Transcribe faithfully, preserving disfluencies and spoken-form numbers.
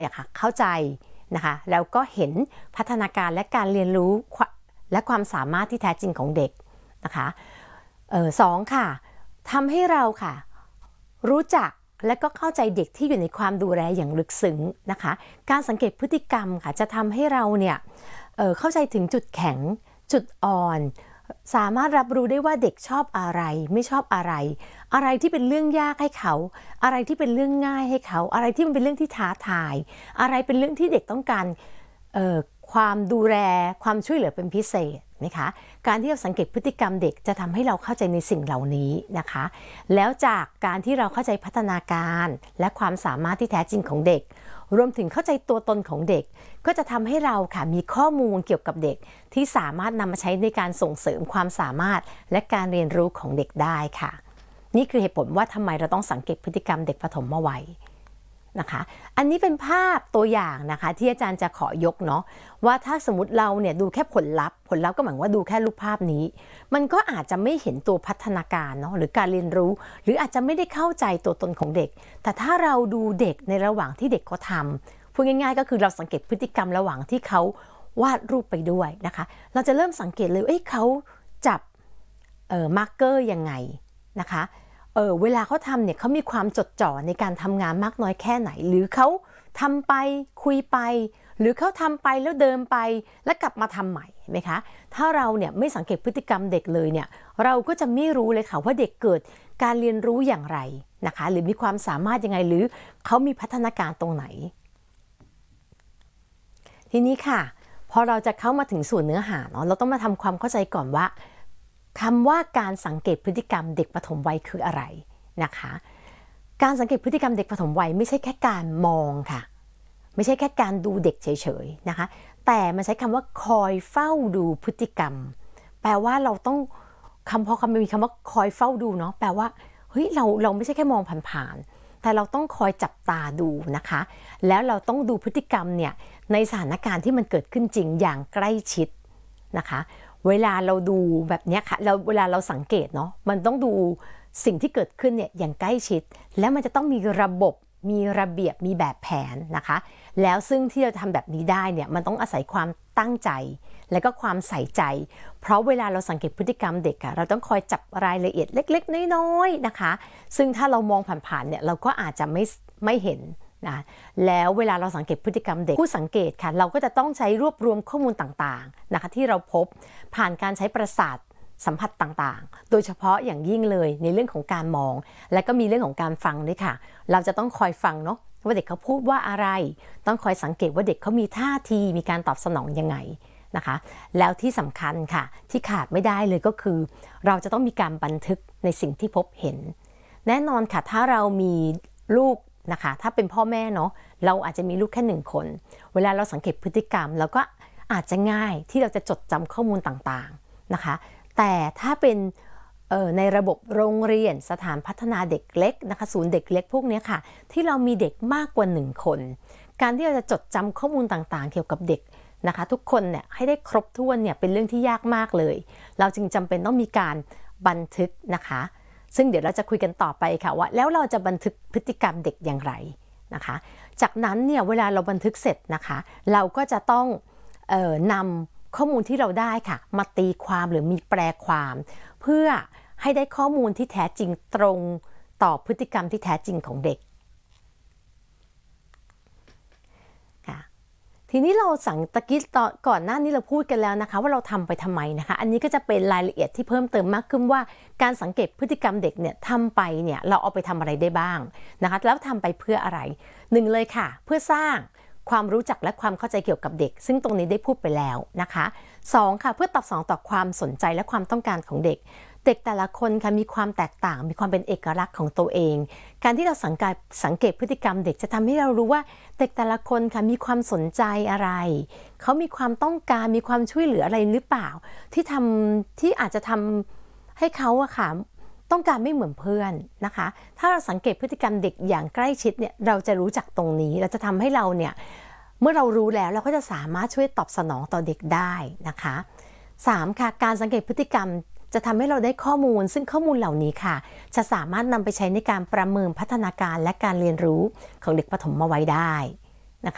เนี่ยค่ะเข้าใจนะคะแล้วก็เห็นพัฒนาการและการเรียนรู้และความสามารถที่แท้จริงของเด็กนะคะเออสองค่ะทำให้เราค่ะรู้จักและก็เข้าใจเด็กที่อยู่ในความดูแลอย่างลึกซึ้งนะคะการสังเกตพฤติกรรมค่ะจะทำให้เราเนี่ย เอ่อ เข้าใจถึงจุดแข็งจุดอ่อนสามารถรับรู้ได้ว่าเด็กชอบอะไรไม่ชอบอะไรอะไรที่เป็นเรื่องยากให้เขาอะไรที่เป็นเรื่องง่ายให้เขาอะไรที่มันเป็นเรื่องที่ท้าทายอะไรเป็นเรื่องที่เด็กต้องการเอ่อความดูแลความช่วยเหลือเป็นพิเศษนะคะการที่เราสังเกตพฤติกรรมเด็กจะทำให้เราเข้าใจในสิ่งเหล่านี้นะคะแล้วจากการที่เราเข้าใจพัฒนาการและความสามารถที่แท้จริงของเด็กรวมถึงเข้าใจตัวตนของเด็กก็จะทำให้เราค่ะมีข้อมูลเกี่ยวกับเด็กที่สามารถนำมาใช้ในการส่งเสริมความสามารถและการเรียนรู้ของเด็กได้ค่ะนี่คือเหตุผลว่าทำไมเราต้องสังเกตพฤติกรรมเด็กปฐมวัยนะคะอันนี้เป็นภาพตัวอย่างนะคะที่อาจารย์จะขอยกเนาะว่าถ้าสมมติเราเนี่ยดูแค่ผลลัพธ์ผลลัพธ์ก็หมายว่าดูแค่รูปภาพนี้มันก็อาจจะไม่เห็นตัวพัฒนาการเนาะหรือการเรียนรู้หรืออาจจะไม่ได้เข้าใจตัวตนของเด็กแต่ถ้าเราดูเด็กในระหว่างที่เด็กเขาทำพูดง่ายๆก็คือเราสังเกตพฤติกรรมระหว่างที่เขาวาดรูปไปด้วยนะคะเราจะเริ่มสังเกตเลยเอ้ยเขาจับเอ่อมาร์กเกอร์ยังไงนะคะเออเวลาเขาทำเนี่ยเขามีความจดจ่อในการทำงานมากน้อยแค่ไหนหรือเขาทำไปคุยไปหรือเขาทำไปแล้วเดินไปแล้วกลับมาทำใหม่เห็นไหมคะถ้าเราเนี่ยไม่สังเกตพฤติกรรมเด็กเลยเนี่ยเราก็จะไม่รู้เลยค่ะว่าเด็กเกิดการเรียนรู้อย่างไรนะคะหรือมีความสามารถยังไงหรือเขามีพัฒนาการตรงไหนทีนี้ค่ะพอเราจะเข้ามาถึงส่วนเนื้อหาเนาะเราต้องมาทำความเข้าใจก่อนว่าคำว่าการสังเกตพฤติกรรมเด็กปฐมวัยคืออะไรนะคะการสังเกตพฤติกรรมเด็กปฐมวัยไม่ใช่แค่การมองค่ะไม่ใช่แค่การดูเด็กเฉยๆนะคะแต่มันใช้คำว่าคอยเฝ้าดูพฤติกรรมแปลว่าเราต้องคำพอคำมีคำว่าคอยเฝ้าดูเนาะแปลว่าเฮ้ยเราเราไม่ใช่แค่มองผ่านๆแต่เราต้องคอยจับตาดูนะคะแล้วเราต้องดูพฤติกรรมเนี่ยในสถานการณ์ที่มันเกิดขึ้นจริงอย่างใกล้ชิดนะคะเวลาเราดูแบบนี้ค่ะเราเวลาเราสังเกตเนาะมันต้องดูสิ่งที่เกิดขึ้นเนี่ยอย่างใกล้ชิดแล้วมันจะต้องมีระบบมีระเบียบมีแบบแผนนะคะแล้วซึ่งที่เราทำแบบนี้ได้เนี่ยมันต้องอาศัยความตั้งใจและก็ความใส่ใจเพราะเวลาเราสังเกตพฤติกรรมเด็กอะเราต้องคอยจับรายละเอียดเล็กๆน้อยๆนะคะซึ่งถ้าเรามองผ่านๆเนี่ยเราก็อาจจะไม่ไม่เห็นนะแล้วเวลาเราสังเกตพฤติกรรมเด็กผู้สังเกตค่ะเราก็จะต้องใช้รวบรวมข้อมูลต่างๆนะคะที่เราพบผ่านการใช้ประสาทสัมผัสต่างๆโดยเฉพาะอย่างยิ่งเลยในเรื่องของการมองและก็มีเรื่องของการฟังด้วยค่ะเราจะต้องคอยฟังเนาะว่าเด็กเขาพูดว่าอะไรต้องคอยสังเกตว่าเด็กเขามีท่าทีมีการตอบสนองยังไงนะคะแล้วที่สำคัญค่ะที่ขาดไม่ได้เลยก็คือเราจะต้องมีการบันทึกในสิ่งที่พบเห็นแน่นอนค่ะถ้าเรามีลูกนะคะถ้าเป็นพ่อแม่เนาะเราอาจจะมีลูกแค่หนึ่งคนเวลาเราสังเกตพฤติกรรมเราก็อาจจะง่ายที่เราจะจดจำข้อมูลต่างๆนะคะแต่ถ้าเป็นในระบบโรงเรียนสถานพัฒนาเด็กเล็กนะคะศูนย์เด็กเล็กพวกนี้ค่ะที่เรามีเด็กมากกว่าหนึ่งคนการที่เราจะจดจำข้อมูลต่างๆเกี่ยวกับเด็กนะคะทุกคนเนี่ยให้ได้ครบถ้วนเนี่ยเป็นเรื่องที่ยากมากเลยเราจึงจำเป็นต้องมีการบันทึกนะคะซึ่งเดี๋ยวเราจะคุยกันต่อไปค่ะว่าแล้วเราจะบันทึกพฤติกรรมเด็กอย่างไรนะคะจากนั้นเนี่ยเวลาเราบันทึกเสร็จนะคะเราก็จะต้องเอ่อนำข้อมูลที่เราได้ค่ะมาตีความหรือมีแปลความเพื่อให้ได้ข้อมูลที่แท้จริงตรงต่อพฤติกรรมที่แท้จริงของเด็กทีนี้เราสั่งตะกี้ก่อนหน้านี้เราพูดกันแล้วนะคะว่าเราทำไปทำไมนะคะอันนี้ก็จะเป็นรายละเอียดที่เพิ่มเติมมากขึ้นว่าการสังเกตพฤติกรรมเด็กเนี่ยทำไปเนี่ยเราเอาไปทำอะไรได้บ้างนะคะแล้วทำไปเพื่ออะไรหนึ่งเลยค่ะเพื่อสร้างความรู้จักและความเข้าใจเกี่ยวกับเด็กซึ่งตรงนี้ได้พูดไปแล้วนะคะสองค่ะเพื่อตอบสนองต่อความสนใจและความต้องการของเด็กเด็กแต่ละคนค่ะมีความแตกต่างมีความเป็นเอกลักษณ์ของตัวเองการที่เราสังเกตสังเกตพฤติกรรมเด็กจะทำให้เรารู้ว่าเด็กแต่ละคนค่ะมีความสนใจอะไรเขามีความต้องการมีความช่วยเหลืออะไรหรือเปล่าที่ทำที่อาจจะทำให้เขาอะค่ะต้องการไม่เหมือนเพื่อนนะคะถ้าเราสังเกตพฤติกรรมเด็กอย่างใกล้ชิดเนี่ยเราจะรู้จักตรงนี้เราจะทำให้เราเนี่ยเมื่อเรารู้แล้วเราก็จะสามารถช่วยตอบสนองต่อเด็กได้นะคะสามค่ะการสังเกตพฤติกรรมจะทำให้เราได้ข้อมูลซึ่งข้อมูลเหล่านี้ค่ะจะสามารถนำไปใช้ในการประเมินพัฒนาการและการเรียนรู้ของเด็กปฐมวัยได้